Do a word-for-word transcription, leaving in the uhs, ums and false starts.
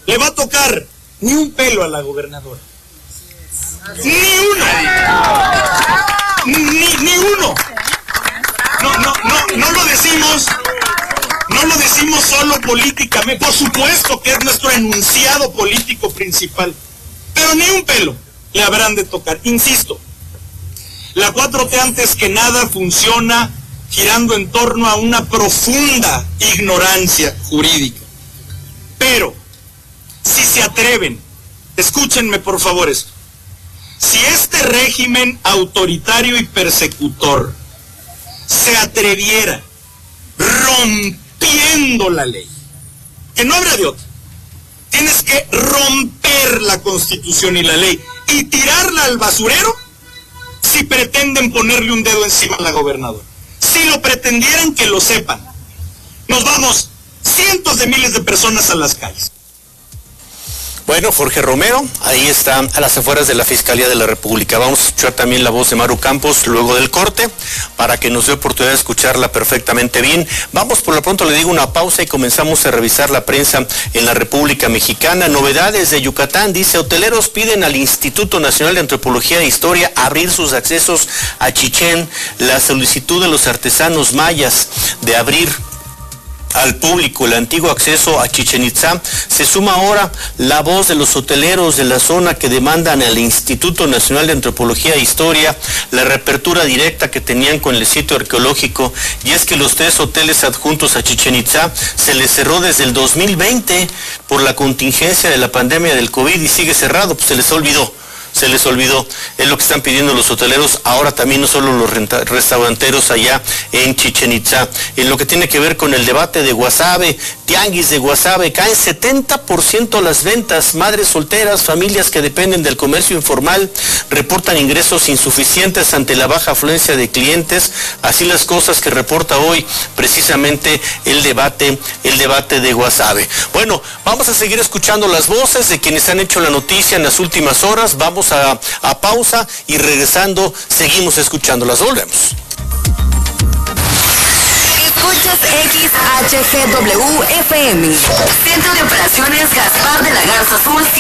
le va a tocar ni un pelo a la gobernadora. Ni uno. Ni, ni uno. No, no, no, no lo decimos, no lo decimos solo políticamente, por supuesto que es nuestro enunciado político principal, pero ni un pelo le habrán de tocar. Insisto, la cuatro T antes que nada funciona girando en torno a una profunda ignorancia jurídica. Pero, si se atreven, escúchenme por favor esto, si este régimen autoritario y persecutor se atreviera, rompiendo la ley, que no habrá de otra, tienes que romper la Constitución y la ley y tirarla al basurero si pretenden ponerle un dedo encima a la gobernadora. Si lo pretendieran, que lo sepan. Nos vamos cientos de miles de personas a las calles. Bueno, Jorge Romero, ahí está a las afueras de la Fiscalía de la República. Vamos a escuchar también la voz de Maru Campos luego del corte, para que nos dé oportunidad de escucharla perfectamente bien. Vamos, por lo pronto le digo una pausa y comenzamos a revisar la prensa en la República Mexicana. Novedades de Yucatán, dice, hoteleros piden al Instituto Nacional de Antropología e Historia abrir sus accesos a Chichén. La solicitud de los artesanos mayas de abrir al público el antiguo acceso a Chichén Itzá, se suma ahora la voz de los hoteleros de la zona que demandan al Instituto Nacional de Antropología e Historia la reapertura directa que tenían con el sitio arqueológico, y es que los tres hoteles adjuntos a Chichén Itzá se les cerró desde el dos mil veinte por la contingencia de la pandemia del COVID y sigue cerrado, pues se les olvidó. Se les olvidó, es lo que están pidiendo los hoteleros, ahora también no solo los restauranteros allá en Chichén Itzá. En lo que tiene que ver con el debate de Guasave, tianguis de Guasave, caen setenta por ciento las ventas. Madres solteras, familias que dependen del comercio informal, reportan ingresos insuficientes ante la baja afluencia de clientes. Así las cosas que reporta hoy precisamente el debate, el debate de Guasave. Bueno, vamos a seguir escuchando las voces de quienes han hecho la noticia en las últimas horas. Vamos A, a pausa y regresando seguimos escuchándolas. Volvemos. Escuchas X H G W F M, Centro de Operaciones Gaspar de la Garza Azul.